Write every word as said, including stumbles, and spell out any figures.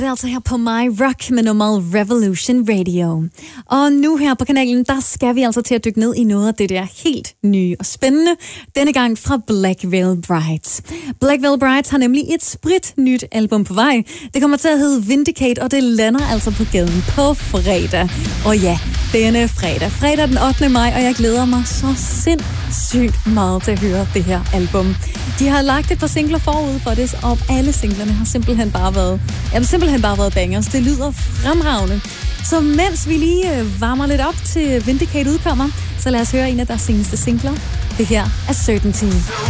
Det er altså her på My Rock med nummeret Revolution Radio. Og nu her på kanalen, der skal vi altså til at dykke ned i noget af det der helt nye og spændende. Denne gang fra Black Veil Brides. Black Veil Brides har nemlig et sprit nyt album på vej. Det kommer til at hedde Vindicate, og det lander altså på gaden på fredag. Og ja, denne fredag. Fredag den ottende maj, og jeg glæder mig så sindssygt meget til at høre det her album. De har lagt et par singler forud for det, og alle singlerne har simpelthen bare været, ja, simpelthen bare været bangers. Det lyder fremragende. Så mens vi lige varmer lidt op til Vindicate udkommer, så lad os høre en af deres seneste singler. Det her er Certainty.